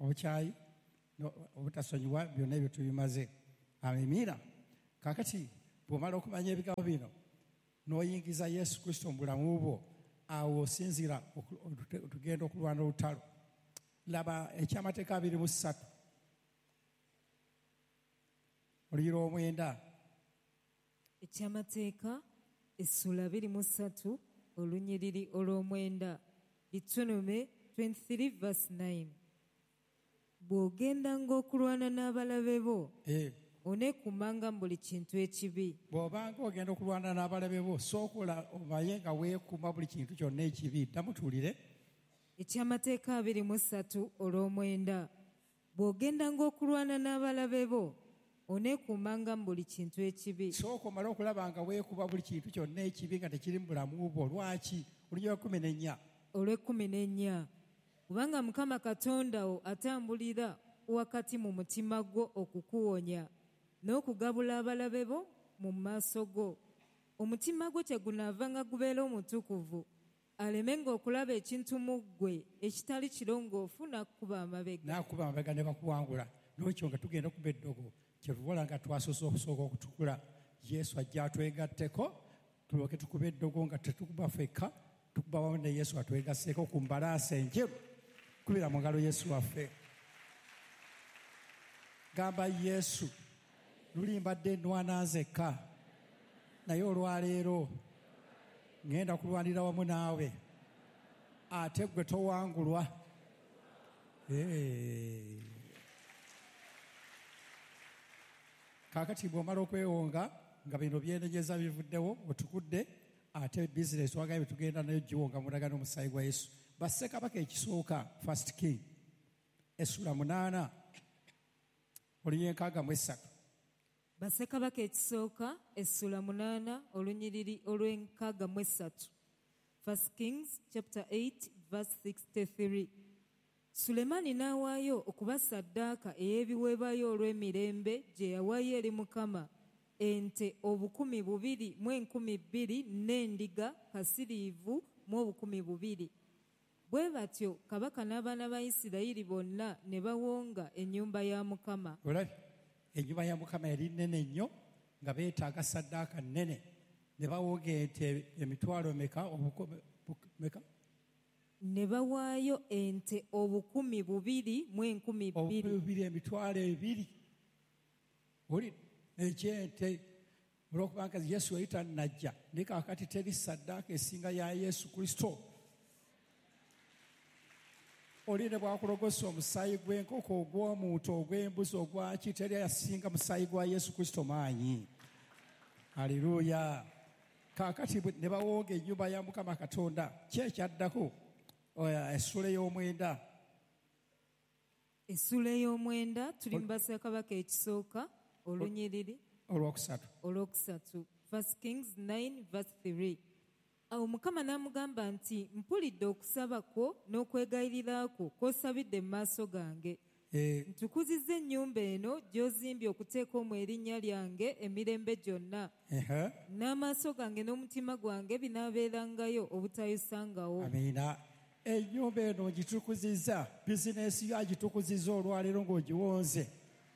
obukyayi obutasonyiwa byonna ebyo tubimaze. Amina. Kakati bw'omala okumanya ebigambo bino n'oyingiza Yesu Kristo mu bulamu bwo, awo osinzira tugenda okulwana olutalo. Laba ekyamateeka 23 oluyira 9. Ekyamateeka essula 23 olunyiriri olw'omwenda. Deuteronomy 23 verse 9. Bw'ogendanga okulwana n'abalabe bo, oneekumanga mu buli kintu ekibi. Bw'obanga ogenda okulwana n'abalabe bo, sookola obaye nga weekuuma buli kintu kyonna ekibi. Ddamu tuwulire. Ekyamateeka 23 olw'omwenda. Bw'ogendanga okulwana n'abalabe bo, oneekumanga mu buli kintu ekibi. Sooka omale okulaba nga weekuba buli kintu kyonna ekibi nga tekiri mu bulamu bwo. Lwaki? Olunyiriri 14. Olw'e14. Kubanga Mukama Katonda wo atambulira wakati mu mutima gwo okukuwonya n'okugabula abalabe bo mu maaso go. Omutima gwo kyegunaavanga gubeera omutukuvu, alemenga okulaba ekintu mu ggwe ekitali kirongoofu n'akuba amabega. Ne bakuwangula. N'ekyo nga tugenda okuba eddogo, kyetuvola nga twasoose okusooka okutukula. Yesu ajja atwegatteko, tulyoke tukuba eddogo nga tetukuba ffekka, tukuba wamu ne Yesu atwegasseeko ku mbalaasi enjeru. Kubira mu ngalo Yesu waffe. Gamba Yesu, luli mbadde nnwana nzekka, naye olwaleero ngenda kulwanira wamu naawe, ate gwe towangulwa. Kaakati bw'omala okwewonga nga bino byenenyeza bivuddewo, otukudde, ate bizinesi wagaye betugenda nayo giwonga mu ndagaano omusaayi gwa Yesu. Bassekabaka ekisooka, First King essula 8 olunyiriri 63. Bassekabaka ekisooka essula 8 olunyiriri olw'63. First Kings chapter 8 verse 63. Sulemaani n'awaayo okuba ssaddaaka ey'ebiweebwayo olw'emirembe gye yawaayo eri Mukama ente 2,212 n'endiga kasiriivu mu 2,000. Bwe batyo kabaka n'abaana ba Isirayiri bonna ne bawonga ennyumba ya Mukama. Olabye ennyumba ya Mukama yali nnene nnyo nga beetaaga ssaddaaka nnene. Ne bawonga ente emitwalo meka? Ne bawaayo ente 2,212. Emitwalo 2. Oli ekyente olw'okubanga Yesu yali tannajja, ne kaakati teri ssaddaaka esinga ya Yesu Kristo. Oli ne bwakulogosa omusaayi gw'enkoko, ogw'omuntu, ogw'embuzi, ogwaki, teri asinga musaayi gwa Yesu Kristo maanyi. Haleluya. Kaakati ne bawonga ennyumba ya Mukama Katonda. Kyekyaddako essula ey'omwenda. Essula ey'omwenda tuli mu Bassekabaka ekisooka olunyiriri olwokusatu. First Kings 9 verse 3. Awo Mukama n'amugamba nti, mpulidde okusaba kwo n'okwegayirira kwo kw'osabidde mu maaso gange. Ntukuzizza ennyumba eno gy'ozimbye okuteeka erinnya lyange emirembe gyonna. N'amaaso gange n'omutima gwange binaabeerangayo obutayosangawo. Amiina. Ennyumba eno gitukuzizza, bizinesi yo agitukuzizza olwaleero ng'ogiwonze.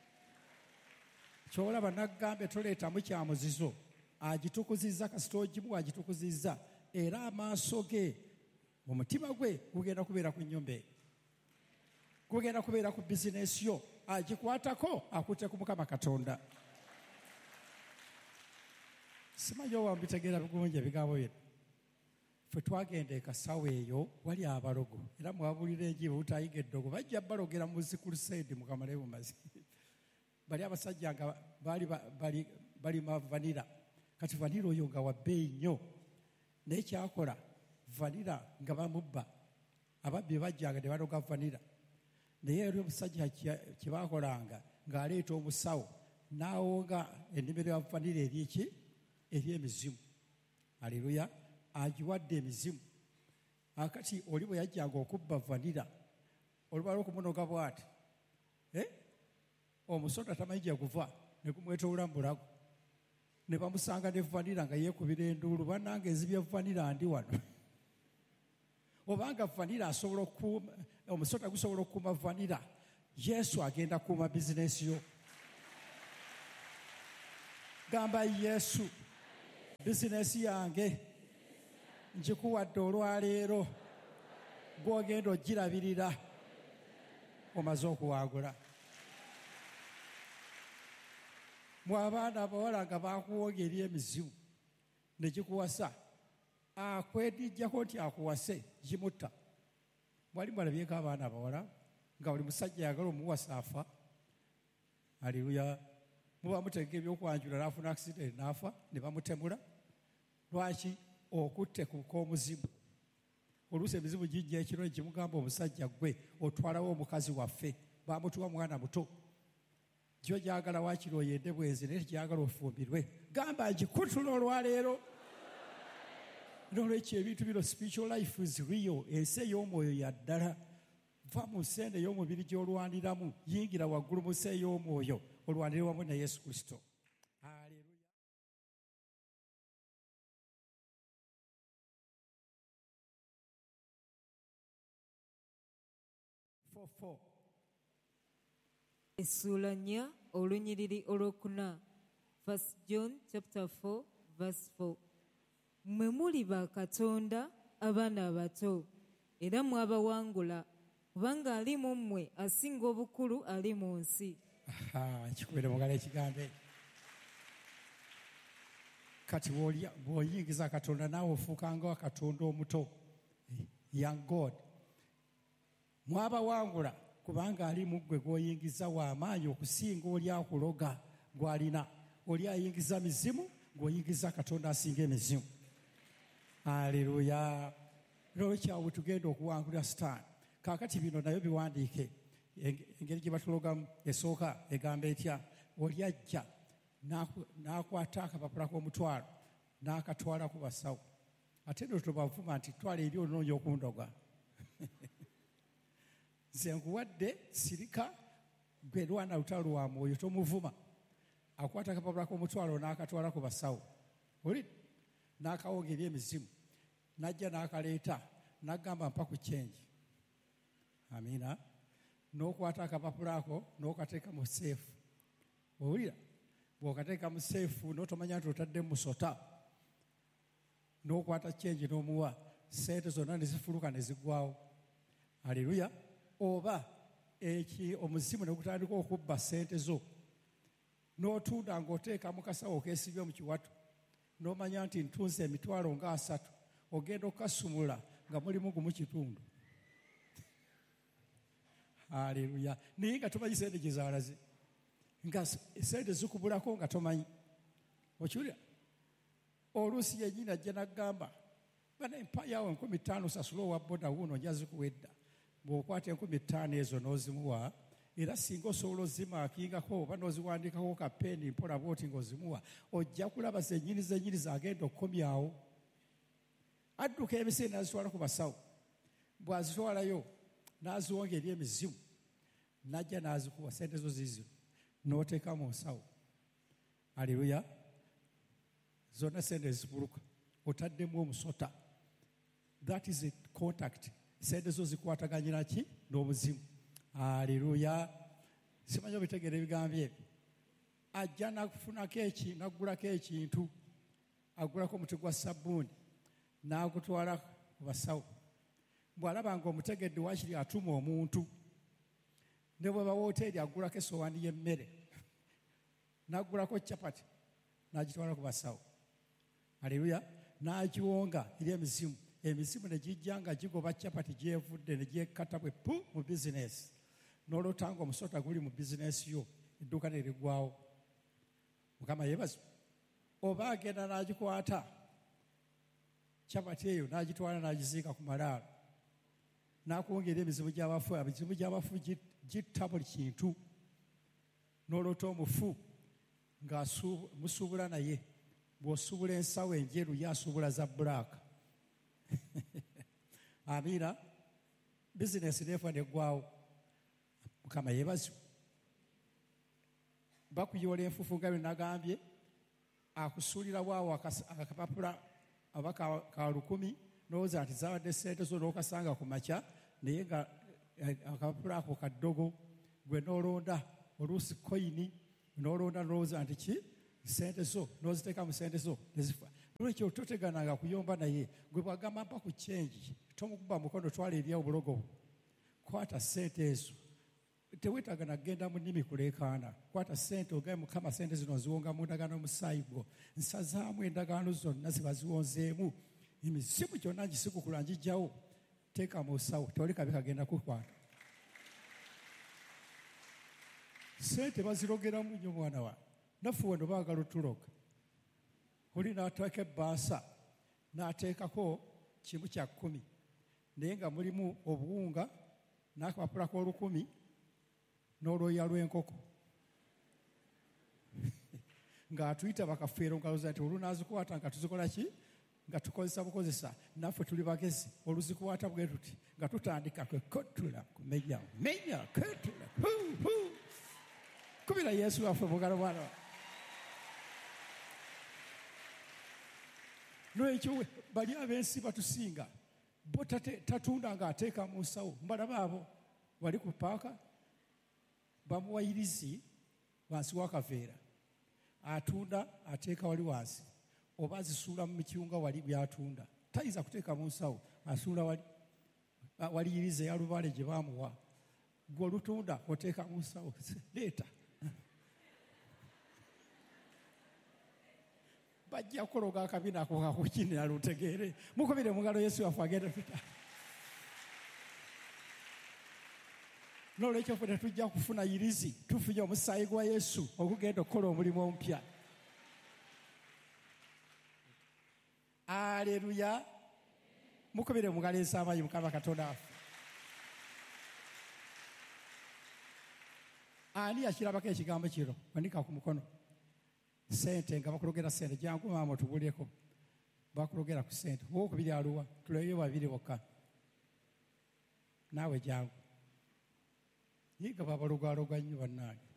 Kyolaba naggambe toleetamu kya muzizo, agitukuzizza kasita ogimuwa agitukuzizza, era amaaso ge omutima gwe gugenda kubeera ku nnyumba eyo, gugenda kubeera ku bizinesi yo, agikwatako akutte ku Mukama Katonda. Simanyi oba mbitegeera bulungi ebigambo bino. Ffe twagenda e Kasawo eyo wali abalogo, era mwabulira enjiba butayiga eddogo, bajja balogera mu zikulusedi mukamale bumazi. Bali abasajja nga bali vanira. Kati vanira oyo nga wabbeeyi nnyo, naye kyakola vanira nga bamubba, ababbi bajjanga ne baloga vanira. Naye eri omusajja kye baakolanga ng'aleeta omusawo n'awonga ennimiro ya vanira eri emizimu. Haleluya. Agiwadde emizimu. Akati oli bwe yajjanga okubba vanira, olubala okumunoga bw'ati, omusota tamanyi gye guva, ne gumwetoolola mu bulago, ne bamusanga ne vanira nga yeekubira enduulu, bannange ezibya vanira ndi wano. Obanga vanira asobola okukuuma, omusota gusobola okukuuma vanira, Yesu agenda kuuma bizinesi yo. Gamba Yesu, bizinesi yange njikuwadde olwaleero, gw'ogenda ogirabirira omaze okuwaagula. Mu abaana abawala nga bakuwooga eri emizimu ne gikuwasa, akwedijjako nti akuwase gimutta. Mwali mwalabyeko abaana abawala nga buli musajja yagala omuwasa afa. Haleluya. Muba mutegeka ebyokwanjula n'afuna accident n'afa ne bamutemula. Lwaki? Okutte ku k'omuzimu. Oluusi emizimu gijja ekiro ne kimugamba omusajja gwe otwalawo omukazi waffe, bamutuwa mwana muto. Gyo gyagala waakiri oyende bwenzi naye gyagala ofumbirwe. Gamba ngikutula olwaleero. N'olwekyo ebintu bino spiritual life is real. Ensi ey'omwoyo ya ddala. Va mu nsende ey'omubiri gy'olwaniramu, yingira waggulu mu nsi ey'omwoyo olwanire wamu ne Yesu Kristo. Haleluya. Essula 4 olunyiriri olwokuna. 1 John chapter 4 verse 4. Mwe muli ba Katonda abaana abato era mwabawangula, kubanga ali mu mmwe asinga obukulu ali mu nsi. Kikubere mugala ekigambe. Kati bw'oyingiza Katonda naawe ofuuka nga Katonda omuto. Young God. Mwabawangula kubanga ali mu ggwe gw'oyingiza w'amaanyi okusinga oli akuloga gw'alina. Oli ayingiza mizimu, gw'oyingiza Katonda asinga emizimu. Haleluya. Lwekyawe tugenda okuwangulira Sitaani. Kaakati bino nabyo biwandiike. Engeri gye batulogamu esooka egamba etya? Oli ajja n'akwata akapapula k'omutwalo n'akatwala ku basawo. Ate nno tobavuma nti twala eri onoonya okundoga. Nze nkuwadde sirika, gwe lwana lutalo lwa mwoyo tomuvuma. Akwata akapapula k'omutwalo n'akatwala ku basawo. Oli n'akawonga eri emizimu. Najja n'akaleeta n'agamba mpa ku kyenji. Amiina. N'okwata akapapula ako n'okateeka mu seefu. Owulira? Bw'okateeka mu seefu n'otomanya nti otadde mu musota. N'okwata kyenji n'omuwa, sente zonna ne zifuluka ne ziggwawo. Haleluya. Oba omuzimu ne gutandika okubba sente zo. N'otunda ng'oteeka mu kasawo keesibye mu kiwato. N'omanya nti ntunze emitwalo nga 3. Ogenda okukasumula nga mulimu gumu kitundu. Haleluya. Naye nga tomanyi sente gye zaalaze. Nga sente zikubulako nga tomanyi. Okiwulira? Oluusi yennyini ajja n'agamba, bana empayawo 15,000 sasula owa boda wuuno nja zikuwedda. Bw'okwata 15,000 ezo n'ozimuwa, era singa osobola ozimaakingako oba n'oziwandiikako kapeeni mpola bwoti ng'ozimuwa, ojja kulaba zennyini zagenda okukomyawo. Adduka emisiri n'azitwala ku basawo. Bw'azitwalayo n'aziwonga eri emizimu, n'ajja n'azikuwa sente zo ziizino n'oteeka mu nsawo. Haleluya. Zonna sente zibuluka, otaddemu omusota. That is a contact. Sente zo zikwataganyira ki? N'omuzimu. Haleluya. Simanyi obitegeera ebigambo ebyo. Ajja n'aggulako ekintu, aggulako omuti gwa sabbuuni n'agutwala ku basawo. Bw'alaba ng'omutegedde waakiri atuma omuntu, ne bwe bawooteri aggulako essowaani y'emmere, n'aggulako capati n'agitwala ku basawo. Haleluya. N'agiwonga eri emizimu. Emizimu ne gijja nga gigoba capati gyevudde ne gyekkata bwe pu mu bizinesi. N'olwotanga omusota guli mu bizinesi yo, edduuka ne liggwawo. Mukama yeebazibwe. Oba agenda n'agikwata capati eyo n'agitwala n'agiziika ku malaalo. N'akwongera emizimu gy'abafu. Emizimu gy'abafu gitta buli kintu. N'olwota omufu nga musuubula naye. Bw'osuubula ensawo enjeru ye asuubula za bbulaaka. Amiina. Bizinesi neefa neggwawo. Mukama yeebazibwe. Bakuyoola enfufu nga bwe nagambye, akusuulira bwawo akapapula aba ka 1,000, n'olowooza nti zabadde sente zo n'okasanga ku makya, naye nga akapapula ako kaddogo gwe n'olonda oluusi koyini n'olonda n'olowooza nti ki sente zo n'oziteeka mu sente zo nezifa. Lwekyo totegananga kuyomba naye gwe bwagamba mpa ku kyengi tomukuba mukono twala ebya obulogo bwo. Kwata sente ezo, teweetaaga nagenda mu nnimi kuleekaana. Kwata sente ogaye Mukama sente zino nziwonga mu ndagaano omusaayi gwo, nsazaamu endagaano zonna ziba ziwonzeemu, emizimu gyonna ngisikukula ngijjawo, teeka mu nsawo, tewali kabi kagenda kukwata. Sente bazirogeramu nnyo mwana wange, naffe weno baagala otuloga. Oli n'ateeka ebbaasa n'ateekako 110 naye nga mulimu obuwunga n'akapapula k'olukumi n'olwoya lw'enkoko ng'atuyita bakafeero ngaloza nti olunaazikwata nga tuzikola ki nga tukozesa bukozesa. Naffe tuli bagezi, oluzikwata bwe tuti nga tutandika kwekotula kumenya menya ketula kubira Yesu waffe mugalo bwana. Lwekyo bali ab'ensi batusinga bo tatunda ng'ateeka mu nsawo. Mbalaba abo wali ku paaka bamuwayirizi wansi w'akaveera, atunda ateeka wali wansi, oba azisuula mu mikyunga wali byatunda, tayinza kuteeka mu nsawo, asuula wali yiriza eyalubale gye baamuwa. Gwe olutunda oteeka mu nsawo, leeta bajja kukologa akabina ako kakukinira lutegeere. Mukubire mu ngalo Yesu waffe agenda tuta. N'olwekyo ffe tetujja kufuna yirizi, tufunye omusaayi gwa Yesu okugenda okukola omulimu omupya. Aleluya. Mukubire mu ngalo ez'amaanyi Mukama Katonda waffe. Ani yakirabako ekigambo kiro? Wanika ku mukono. Sente nga bakulogera sente, jangu maama otubulyeko. Bakulogera ku sente. Owookubiri aluwa? Tuleyo babiri bokka. Naawe jangu. Yiga babalugaloga nnyo bannange.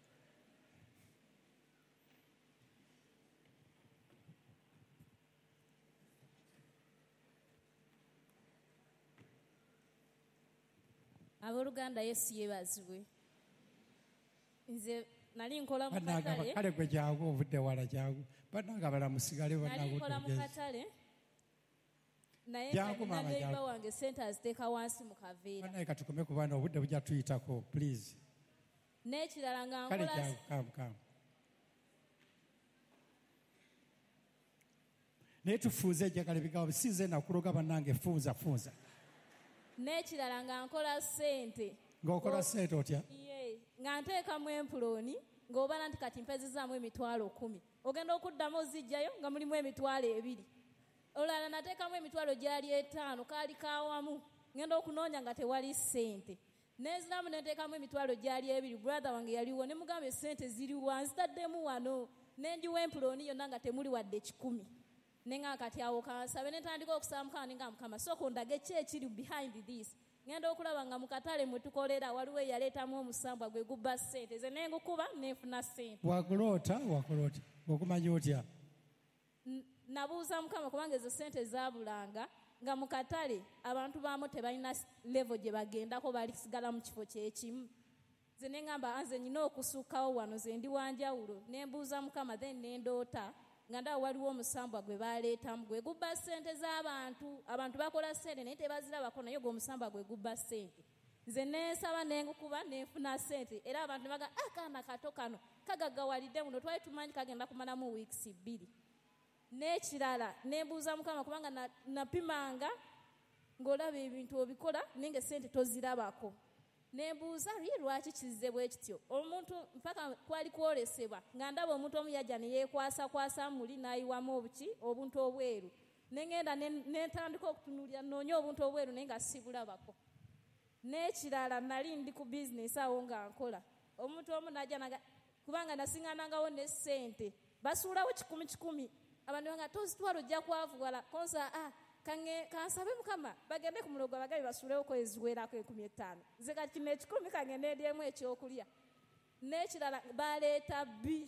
Abooluganda Yesu yeebazibwe. Nze nali nkola mu katale. Kale gwe jangu ovudde wala jangu. Bannange abala musigale bannange. Nali nkola mu katale. Naye neiba wange sente aziteeka wansi mu kaveera. Bannange katukome ku baana obudde bujja tuyitako please. N'ekirala nga kale nkola. Jangu kamu. Naye tufuuze ejjagala ebigambo bisinze nakuloga bannange funza. N'ekirala nga nkola sente. Ng'okola sente otya? Nga nteekamu empuloni ng'obala nti kati mpezezaamu emitwalo 10. Ogenda okuddamu ozijjayo nga mulimu emitwalo 2. Olala nateekamu emitwalo gyali 5 kaali kawamu. Ngenda okunoonya nga tewali sente. Neziramu neteekamu emitwalo gyali 2. Brother wange yaliwo ne mugamba esente ziri wansi taddemu wano. Nenjiwa empuloni yonna nga temuli wadde 10. Nenga kati awo kansabe netandika okusaamuka ninga Mukama soko ndage ki ekiri behind this. Ngenda okulaba nga mu katale mwe tukolera waliwo eyaleetamu omusambwa gwe gubba ssente. Ze nengukuba neefuna ssente. Wakulota okumanya otya? Nabuuza Mukama kubanga ezo ssente zaabulanga nga mu katale abantu baamu tebalina level gye bagendako balisigala mu kifo kyekimu. Ze nengamba nze nnina okusukkawo wano ze ndi wanjawulo. Nembuuza Mukama then nendoota nga ndawo waliwo omusambwa gwe baleetamu gwe gubba ssente z'abantu. Abantu bakola ssente naye tebazirabako naye gwe omusambwa gwe gubba ssente. Nze nensaba nengukuba nenfuna ssente era abantu ne baga akaana kato kano kagaggawalidde muno twali tumanyi kagenda kumalamu weeks 2. N'ekirala nembuuza Mukama kubanga napimanga ng'olaba ebintu obikola naye nga ssente tozirabako. Nembuuza lwaki kizze bwe kityo. Omuntu mpaka kwali kwolesebwa nga ndaba omuntu omu yajja ne yeekwasa muli n'ayiwamu obuntu obweru. Nengenda netandika okutunuulira nnoonya obuntu obweru naye nga sibulabako. N'ekirala nali ndi ku bizinesi awo nga nkola. Omuntu omu n'ajja kubanga nasinganangawo ne ssente. Basuulawo 10. Abantu nga tozitwala ojja kwavuwala konsa kansabe Mukama bagende ku mulogo abagabi basuulewo kweziwerako 15. Nze kati kino 10 kagende edyemu ekyokulya. N'ekirala baleeta bbi.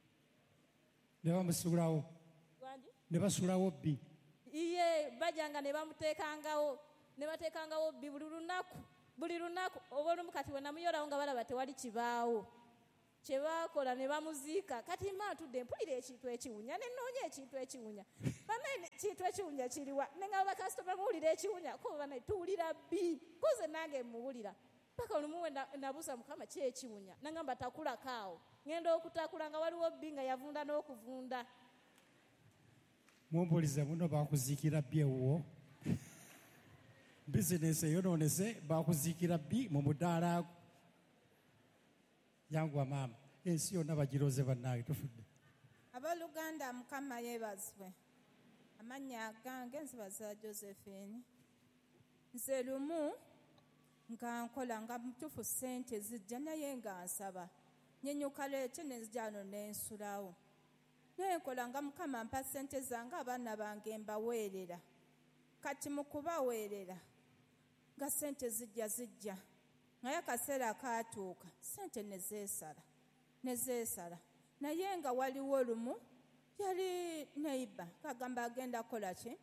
Ne bamusuulawo. Ne basuulawo bbi. Iye bajanga ne bamuteekangawo. Ne bateekangawo bbi buli lunaku buli lunaku oba olumu kati bwe namuyolawo nga balaba tewali kibaawo kye baakola ne bamuziika kati mma atudde mpulira ekintu ekiwunya ne nnoonya ekintu ekiwunya banaye ekintu ekiwunya kiriwa ne nga bakasitoma muwulira ekiwunya ko banaye tuwulira bbi koze nange muwulira paka olumu we nabuuza Mukama ki ekiwunya nangamba takulako awo ngenda okutakula nga waliwo bbi nga yavunda n'okuvunda. Mumbulize muno bakuziikira bbi ewuwo bizinesi eyonoonese bakuziikira bbi mu mudaala yanguwa maama ensi yonna bagiroze bannange tufudde. Abooluganda Mukama yeebazibwe. Amannya gange nzibaza Josephine. Nze lumu nga nkola nga mutuufu ssente zijja naye nga nsaba nyenyuka leete ne nzija wano ne nsulawo naye nkola nga Mukama mpa ssente zange abaana bange mbaweerera kati mu kubaweerera nga ssente zijja naye akaseera kaatuuka ssente ne zeesala naye nga waliwo lumu yali neiba kagamba agenda kukola ki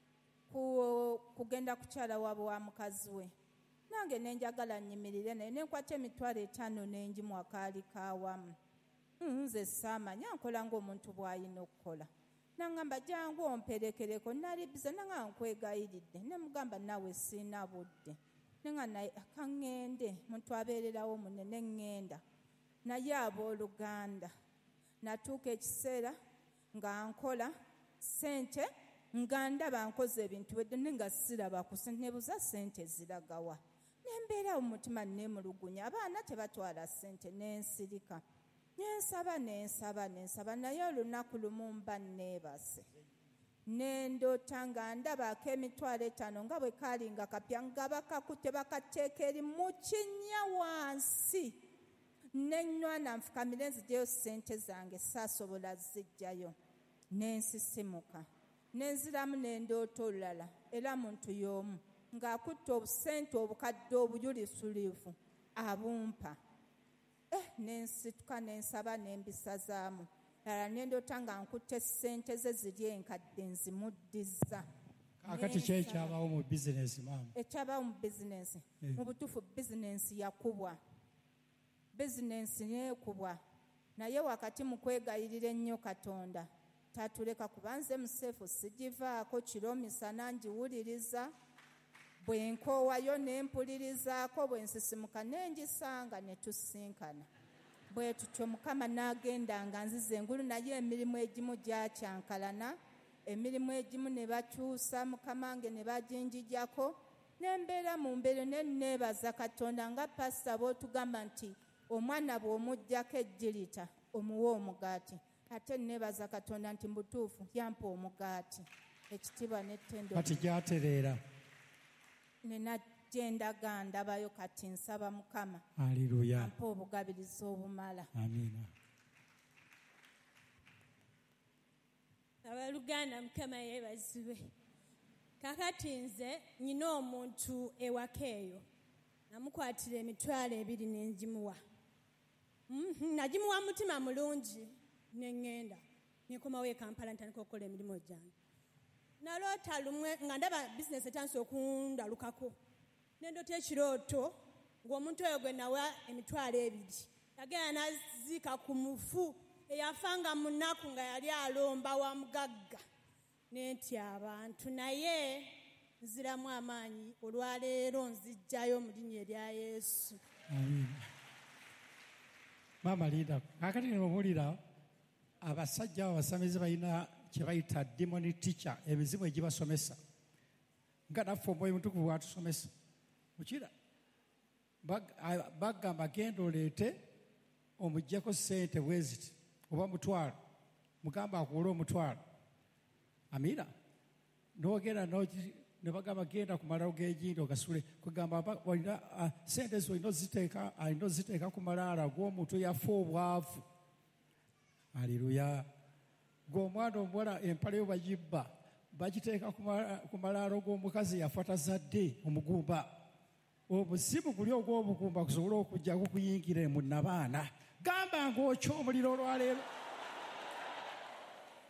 kugenda kukyala waabwe wa mukazi we nange nenjagala nyimirire naye nenkwata $5,000 nenjimu akaali kawamu nze saamanya nkola ng'omuntu bw'alina okukola nangamba jangu omperekereko nali bize nanga nkwegayiridde nemugamba nawe siina budde nenga naye akaŋŋende muntu abeererawo munene ŋŋenda naye abooluganda natuuka ekiseera nga nkola ssente nga ndaba nkoze ebintu wedde nenga siraba ku ssente nebuuza ssente ziragawa nembeerawo mu mutima neemulugunya abaana tebatwala ssente nensirika nensaba naye olunaku lumu mba neebase nendoota nga ndabako $5,000 nga bwe kaali nga kapya nga bakakutte bakateeka eri mu kinnya wansi nenywana nfukamire nziggyeyo ssente zange saasobola zijjayo nensisimuka nenziramu nendoota olulala era muntu y'omu ng'akutte obusente obukadde obuyulisulivu abumpa nensituka nensaba nembisazaamu lala nendoota nga nkutte ssente ze ziri enkadde nzimuddiza. Kakati ki ekyabaawo mu bizinesi maama? Ekyabaawo mu bizinesi mu butuufu bizinesi yakubwa bizinesi neekubwa naye wakati mu kwegayirira ennyo Katonda tatuleka kuba nze museefu sigivaako kiro misana ngiwuliriza bwe nkoowayo nempulirizaako bwe nsisimuka nengisanga ne tusinkana bwe tutyo Mukama n'agendanga nziza engulu naye emirimu egimu gyakyankalana emirimu egimu ne bakyusa Mukama wange ne baginjijjako nembeera mu mbeero neneebaza Katonda nga pasita bw'otugamba nti omwana bw'omuggyako ejjirita omuwa omugaati ate neebaza Katonda nti mbutuufu yampa omugaati ekitiibwa n'ettendo kati gyatereera nenagyendaga ndabayo kati nsaba Mukama Haleluya ampa obugabirizi obumala. Amiina. Abaluganda Mukama yeebazibwe. Kakati nze nyina omuntu ewaka eyo namukwatira $20 nenjimuwa nagimuwa mutima mulungi neŋŋenda nekomawo e Kampala ntandika okukola emirimu gyange naloota lumwe nga ndaba bizinesi etandise okundalukako nendoota ekirooto ng'omuntu oyo gwe nawa $20 yagenda naziika ku mufu eyafanga mu nnaku nga yali alomba wa mugagga nentya abantu naye nziramu amaanyi olwaleero nzijjayo mu linnya erya Yesu. Amiina. Maama Linda kakati nemumulira abasajja abasamizi balina kye bayita demon teacher emizimu egibasomesa nga naffe omwoyo mutukuvu bwatusomesa mukira bagamba genda oleete omuggyeko ssente bweziti oba $1,000 mugamba akuwole $1,000 amiina n'ogenda ne bagamba genda ku malaalo g'egindi ogasule kugamba olina ssente zo olina oziteeka ku malaala g'omuntu yafa obwavu. Haleluya. Ng'omwana omuwala empale yo bagibba bagiteeka ku malaalo g'omukazi yafa tazadde omugumba obuzibu guli ogw'obugumba kusobole okujja kukuyingira mu nnabaana gamba ng'okya omuliro olwaleero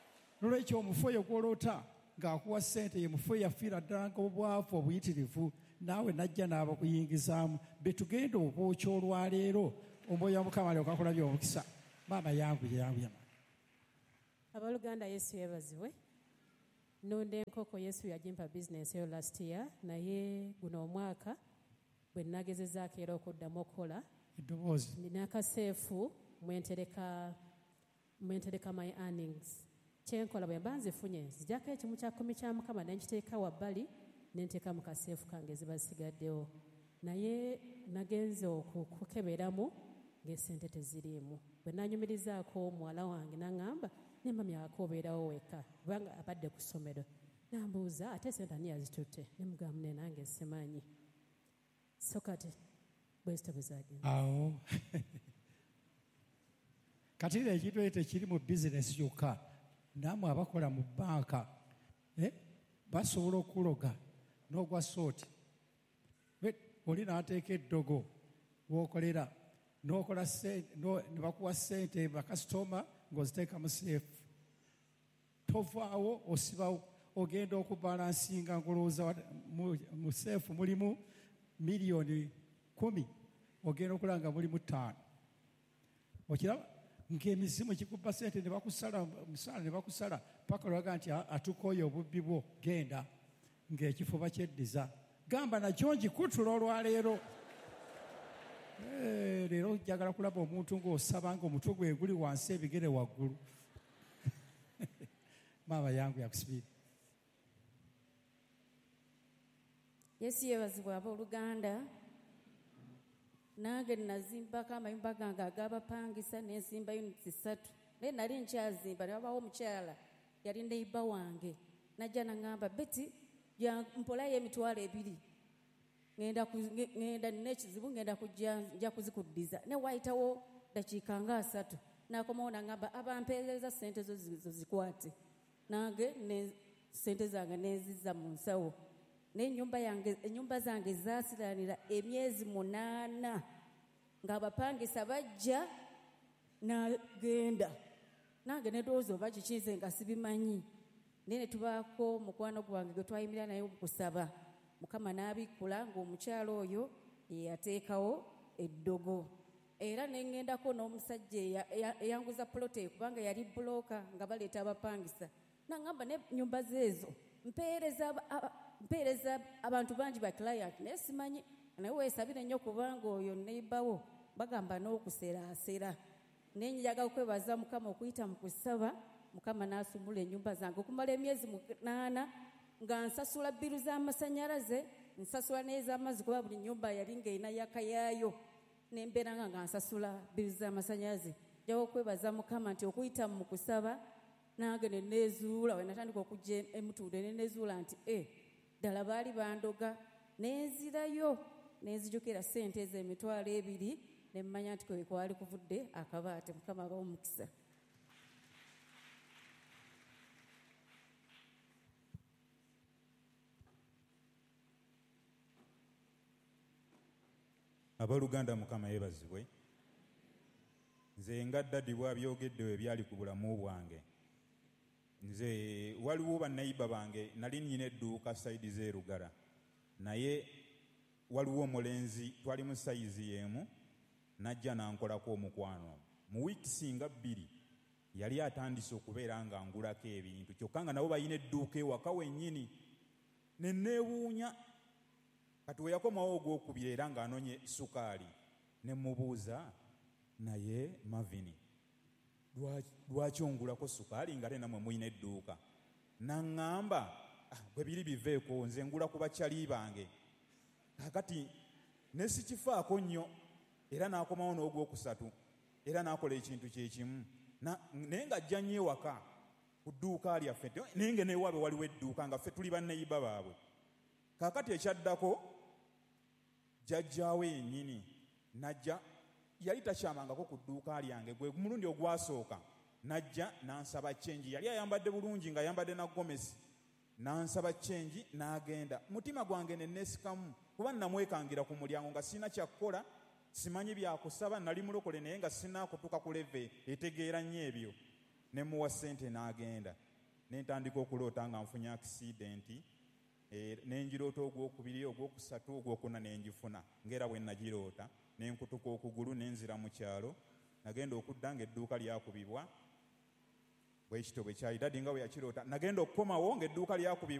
nolwekyo omufu oyo gw'oloota ng'akuwa ssente ye mufu yafiira ddala ng'obwavu obuyitirivu naawe najja n'abakuyingizaamu be tugenda okwokya olwaleero omwoyo wa Mukama alyoka akulabye omukisa. Maama yanguye. Abaluganda Yesu yeebazibwe. Nonde enkoko Yesu yagimpa bizinensi eyo last year naye guno omwaka bwe nagezezaako era okuddamu okukola eddoboozi nina akaseefu mwentereka my earnings. Kyenkola bwe mba nzifunye nzijjako ekimu kya 10 kya Mukama ne nkiteeka wabbali ne nteeka mu kaseefu kange ziba zisigaddewo. Naye nagenze okukeberamu ng'essente teziriimu. Bwe nanyumirizaako muwala wange n'aŋŋamba nemmami akoobeerawo weka kubanga abadde ku ssomero. Nambuuza ate sente ani yazitutte? Ne mugamba ne nange simanyi. So kati bwezito bwe zagenda. Awo kati ekintu ekyo tekiri mu bizinesi kyokka. Nammwe abakola mu bbanka basobola okuloga n'ogwa sooti. Oli n'ateeka eddogo w'okolera n'okola ne bakuwa ssente bakasitoma ng'oziteeka mu seefu. Tovaawo osibawo ogenda okubalansinga ng'olowooza mu seefu mulimu miliyoni 10 ogenda okulaba nga mulimu 5. Okiraba ng'emizimu gikuba ssente ne bakusala omusaala ne bakusala paka olwaga nti atukooye obubbi bwo genda ng'ekifuba kyeddiza. Gamba nakyo ngikutula olwaleero. Leero njagala kulaba omuntu ng'osaba ng'omutwe gwe guli wansi ebigere waggulu. Maama yangu yakusibira. Yesu yeebazibwe abooluganda. Nange nazimbako amayumba gange ag'abapangisa n'enzimba yuniti 3. Naye nali nkyazimba ne wabaawo omukyala yali neiba wange. Najja n'aŋŋamba Betty mpolayo emitwalo 2. Ngenda n'ekizibu ngenda nja kuzikuddiza. Ne waayitawo dakiika nga 3. N'akomawo n'aŋŋamba abampeereza ssente zo zikwate. Nange ne ssente zange n'enzizza mu nsawo. Ennyumba zange zaasiranira emyezi 8 ng'abapangisa bajja n'agenda. Nange ne ndowooza oba kikinze nga sibimanyi. Naye ne tubaako mukwano gwange gwe twayimirira naye okusaba. Mukama n'abikkula ng'omukyala oyo yateekawo eddogo. Era ne ŋŋendako n'omusajja eyanguza polote kubanga yali bbulooka nga baleeta abapangisa. N'aŋŋamba n'ennyumba zeezo mpeereza abantu bangi ba client naye simanyi. Naye weesabire nnyo kubanga oyo neibawo bagamba n'okuseraasera. Naye njagala okwebaza Mukama okuyita mu kusaba. Mukama n'asumbula ennyumba zange okumala emyezi 8 nga nsasula bbiru z'amasannyalaze nsasula n'ez'amazzi kuba buli nnyumba yali ng'erina yaka yaayo n'embeera nga nsasula bbiru z'amasannyalaze. Njagala okwebaza Mukama nti okuyita mu kusaba nange ne neezuula we natandika okujja emutuude ne neezuula nti ddala baali bandoga n'enzirayo n'enzijukira ssente ezo emitwalo 2 ne mmanya nti kwe kwali kuvudde akabaate. Mukama abawo omukisa. Abaluganda Mukama yeebazibwe. Nze nga ddadi bwabyogedde we byali ku bulamu bwange. Nze waliwo bannayiba bange nali nnyina edduuka sayidi z'erugala. Naye waliwo omulenzi twali mu sayizi y'emu najja n'ankolako omukwano. Mu wiikisi nga 2 yali atandise okubeera nga ngulako ebintu kyokka nga nabo balina edduuka ewaka wennyini. Ne neewuunya. Kati we yakomawo ogwokubira era ng'anonye sukaali. Ne mubuuza naye Mavini lwaki ongulako sukaali nga ate nammwe mulina edduuka? N'aŋŋamba bwe biri biveeko nze ngula ku bakyali bange. Kakati ne sikifaako nnyo era n'akomawo n'ogwokusatu era n'akola ekintu kyekimu. Naye ng'ajja nnyo ewaka ku dduuka lyaffe naye nga n'ewaabe waliwo edduuka nga ffe tuli banneyiba baabwe. Kakati ekyaddako jjajjaawe yennyini najja yali takyamangako ku dduuka lyange gwe mulundi ogwasooka najja n'ansaba ccenji. Yali ayambadde bulungi ng'ayambadde na gomesi. N'ansaba ccenji n'agenda. Mutima gwange ne neesikamu kuba namwekangira ku mulyango nga sirina kyakukola simanyi byakusaba nali mulokole naye nga sirina kutuuka ku leve etegeera nnyo ebyo. Ne muwa ssente n'agenda. Ne ntandika okuloota nga nfunye akisidenti nenjiroota ogwokubiri ogwokusatu ogwokuna nenjifuna ngaera bwe nagiroota nenkutuka okugulu nenzira mu kyalo nagenda okudda ng'edduuka lyakubibwa bwekito bwe kyali dadi nga bwe yakiroota nagenda okukomawo ng'edduuka lyakubibwa